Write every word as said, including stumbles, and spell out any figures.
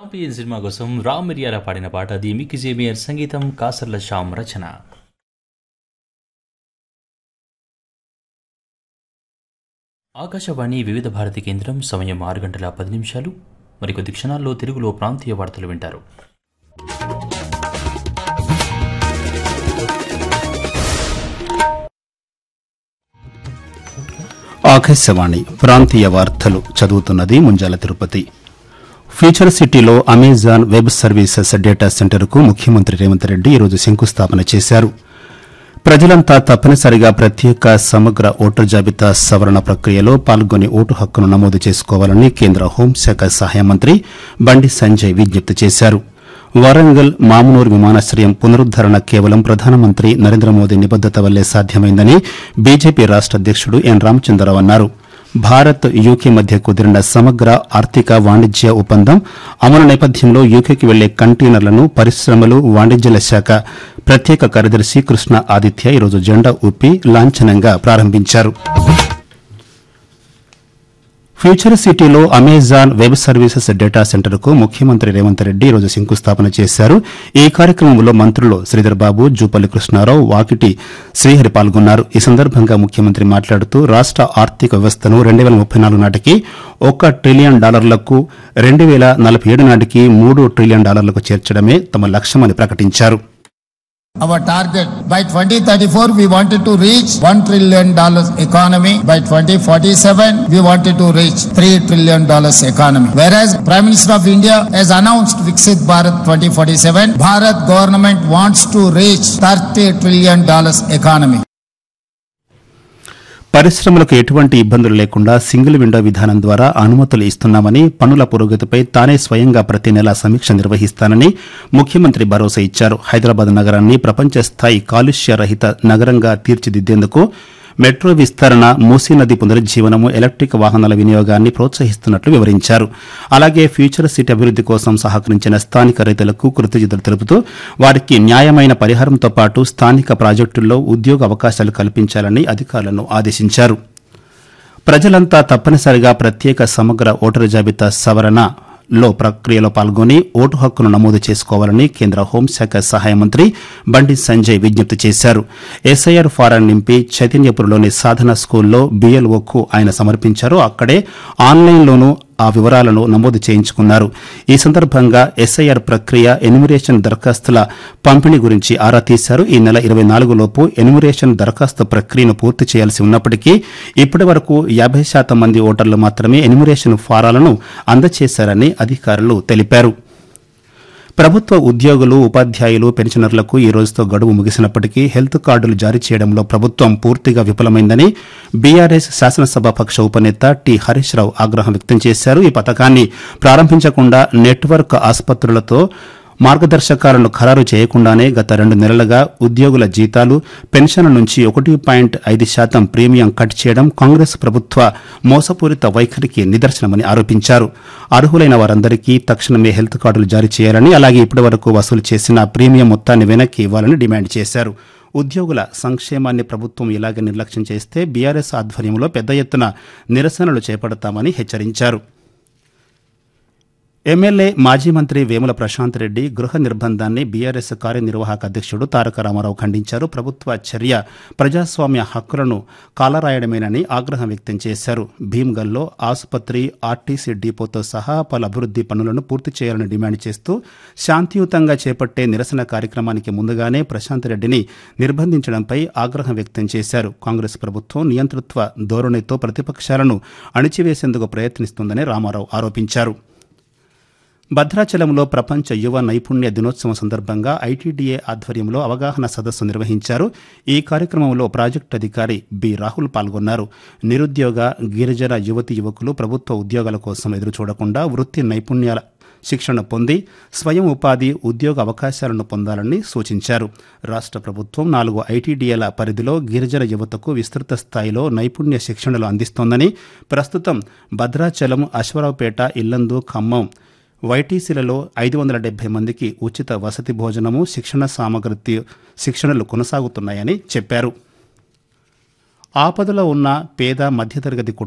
Champion cinema కోసం రామ్ మిరియాల పాడిన పాట అది మిక్కీ జేబియర్ సంగీతం కాసర్ల శ్యామ్ రచన. ఆకాశవాణి వివిధ భారతి కేంద్రం సమయం ఆరు గంటల పది నిమిషాలు. మరికొద్ది క్షణాల్లో తెలుగులో ప్రాంతీయ వార్తలు వింటారు. ఆకాశవాణి ప్రాంతీయ వార్తలు చదువుతున్నది ముంజాల తిరుపతి. ఫ్యూచర్ సిటీలో అమెజాన్ వెబ్ సర్వీసెస్ డేటా సెంటర్కు ముఖ్యమంత్రి రేవంత్ రెడ్డి ఈరోజు శంకుస్థాపన చేశారు. ప్రజలంతా తప్పనిసరిగా ప్రత్యేక సమగ్ర ఓటర్ జాబితా సవరణ ప్రక్రియలో పాల్గొని ఓటు హక్కును నమోదు చేసుకోవాలని కేంద్ర హోంశాఖ సహాయ మంత్రి బండి సంజయ్ విజ్ఞప్తి చేశారు. వరంగల్ మామునూరు విమానాశ్రయం పునరుద్దరణ కేవలం ప్రధానమంత్రి నరేంద్ర మోదీ నిబద్దత వల్లే సాధ్యమైందని బీజేపీ రాష్ట అధ్యకుడు ఎన్ రామచంద్రరావు అన్నారు. భారత్ యూకే మధ్య కుదిరిన సమగ్ర ఆర్థిక వాణిజ్య ఒప్పందం అమలు నేపథ్యంలో యూకేకి వెళ్లే కంటైనర్లను పరిశ్రమలు వాణిజ్యాల శాఖ ప్రత్యేక కార్యదర్శి కృష్ణ ఆదిత్య ఈరోజు జెండా ఊపి లాంఛనంగా ప్రారంభించారు. ఫ్యూచర్ సిటీలో అమెజాన్ వెబ్ సర్వీసెస్ డేటా సెంటర్కు ముఖ్యమంత్రి రేవంత్ రెడ్డి ఈరోజు శంకుస్థాపన చేశారు. ఈ కార్యక్రమంలో మంత్రులు శ్రీధర్ బాబు, జూపల్లి కృష్ణారావు, వాకిటి శ్రీహరి పాల్గొన్నారు. ఈ సందర్భంగా ముఖ్యమంత్రి మాట్లాడుతూ రాష్ట ఆర్థిక వ్యవస్థను రెండు వేల ముప్పై నాలుగు నాటికి ఒక ట్రిలియన్ డాలర్లకు, రెండు వేల నలభై ఏడు నాటికి మూడు ట్రిలియన్ డాలర్లకు చేర్చడమే తమ లక్ష్యమని ప్రకటించారు. Our target by twenty thirty-four we wanted to reach one trillion dollars economy. By twenty forty-seven we wanted to reach three trillion dollars economy. Whereas Prime Minister of India has announced Viksit Bharat twenty forty-seven, Bharat government wants to reach thirty trillion dollars economy. పరిశ్రమలకు ఎటువంటి ఇబ్బందులు లేకుండా single window విధానం ద్వారా అనుమతులు ఇస్తున్నామని, పనుల పురోగతిపై తానే స్వయంగా ప్రతి నెలా సమీక్ష నిర్వహిస్తానని ముఖ్యమంత్రి భరోసా ఇచ్చారు. హైదరాబాద్ నగరాన్ని ప్రపంచ స్థాయి కాలుష్య రహిత నగరంగా తీర్చిదిద్దేందుకు మెట్రో విస్తరణ, మూసీ నది పునరుజ్జీవనము, ఎలక్టిక్ వాహనాల వినియోగాన్ని ప్రోత్సహిస్తున్నట్లు వివరించారు. అలాగే ఫ్యూచర్ సిటీ అభివృద్ది కోసం సహకరించిన స్థానిక రైతులకు కృతజ్ఞతలు తెలుపుతూ వారికి న్యాయమైన పరిహారంతో పాటు స్థానిక ప్రాజెక్టుల్లో ఉద్యోగ అవకాశాలు కల్పించాలని అధికారులను ఆదేశించారు. ప్రజలంతా తప్పనిసరిగా ప్రత్యేక సమగ్ర ఓటరు జాబితా సవరణ లో ప్రక్రియలో పాల్గొని ఓటు హక్కును నమోదు చేసుకోవాలని కేంద్ర హోంశాఖ సహాయ మంత్రి బండి సంజయ్ విజ్ఞప్తి చేశారు. ఎస్ఐఆర్ ఫారం నింపి చైతన్యపురంలోని సాధన స్కూల్లో బీఎల్ఓకు ఆయన సమర్పించారు. అక్కడే ఆన్లైన్లోనూ ఆ వివరాలను నమోదు చేయించుకున్నారు. ఈ సందర్భంగా ఎస్ఐఆర్ ప్రక్రియ, ఎన్యుమరేషన్ దరఖాస్తుల పంపిణీ గురించి ఆరా తీశారు. ఈ నెల ఇరవై నాలుగు లోపు ఎన్యుమరేషన్ దరఖాస్తు ప్రక్రియను పూర్తి చేయాల్సి ఉన్నప్పటికీ ఇప్పటి వరకు యాబై శాతం మంది ఓటర్లు మాత్రమే ఎన్యుమరేషన్ ఫారాలను అందజేశారని అధికారులు తెలిపారు. ప్రభుత్వ ఉద్యోగులు, ఉపాధ్యాయులు, పెన్షనర్లకు ఈ రోజుతో గడువు ముగిసినప్పటికీ హెల్త్ కార్డులు జారీ చేయడంలో ప్రభుత్వం పూర్తిగా విఫలమైందని బీఆర్ఎస్ శాసనసభాపక్ష ఉపనేత టి హరీష్ రావు ఆగ్రహం వ్యక్తం చేశారు. ఈ పథకాన్ని ప్రారంభించకుండా నెట్వర్క్ ఆసుపత్రులతో మార్గదర్శకాలను ఖరారు చేయకుండానే గత రెండు నెలలుగా ఉద్యోగుల జీతాలు, పెన్షన్ల నుంచి ఒకటి పాయింట్ ఐదు శాతం ప్రీమియం కట్ చేయడం కాంగ్రెస్ ప్రభుత్వ మోసపూరిత వైఖరికి నిదర్శనమని ఆరోపించారు. అర్హులైన వారందరికీ తక్షణమే హెల్త్ కార్డులు జారీ చేయాలని, అలాగే ఇప్పటి వరకు వసూలు చేసిన ప్రీమియం మొత్తాన్ని వెనక్కి ఇవ్వాలని డిమాండ్ చేశారు. ఉద్యోగుల సంక్షేమాన్ని ప్రభుత్వం ఇలాగే నిర్లక్ష్యం చేస్తే బీఆర్ఎస్ ఆధ్వర్యంలో పెద్ద ఎత్తున నిరసనలు చేపడతామని హెచ్చరించారు. ఎమ్మెల్యే మాజీ మంత్రి వేముల ప్రశాంత్ రెడ్డి గృహ నిర్బంధాన్ని బీఆర్ఎస్ కార్యనిర్వాహక అధ్యక్షుడు తారక రామారావు ఖండించారు. ప్రభుత్వ చర్య ప్రజాస్వామ్య హక్కులను కాలరాయడమేనని ఆగ్రహం వ్యక్తం చేశారు. భీమ్గల్లో ఆసుపత్రి, ఆర్టీసీ డిపోతో సహా పలు అభివృద్ది పనులను పూర్తి చేయాలని డిమాండ్ చేస్తూ శాంతియుతంగా చేపట్టే నిరసన కార్యక్రమానికి ముందుగానే ప్రశాంత్ రెడ్డిని నిర్బంధించడంపై ఆగ్రహం వ్యక్తం చేశారు. కాంగ్రెస్ ప్రభుత్వం నియంతృత్వ ధోరణితో ప్రతిపక్షాలను అణిచివేసేందుకు ప్రయత్నిస్తుందని రామారావు ఆరోపించారు. భద్రాచలంలో ప్రపంచ యువ నైపుణ్య దినోత్సవం సందర్భంగా ఐటీడీఏ ఆధ్వర్యంలో అవగాహన సదస్సు నిర్వహించారు. ఈ కార్యక్రమంలో ప్రాజెక్టు అధికారి బి రాహుల్ పాల్గొన్నారు. నిరుద్యోగ, గిరిజన యువతీ యువకులు ప్రభుత్వ ఉద్యోగాల కోసం ఎదురుచూడకుండా వృత్తి నైపుణ్యాల శిక్షణ పొంది స్వయం ఉపాధి, ఉద్యోగ అవకాశాలను పొందాలని సూచించారు. రాష్ట ప్రభుత్వం నాలుగు ఐటీడీఏల పరిధిలో గిరిజన యువతకు విస్తృత స్థాయిలో నైపుణ్య శిక్షణలు అందిస్తోందని, ప్రస్తుతం భద్రాచలం, అశ్వరావుపేట, ఇల్లందు, ఖమ్మం, వైటీసీలలో ఐదు వందల డెబ్బై మందికి ఉచిత వసతి భోజనము, శిక్షణ సామగ్రి శిక్షణలు కొనసాగుతున్నాయని చెప్పారు. ఆపదలో ఉన్న పేద మధ్యతరగతి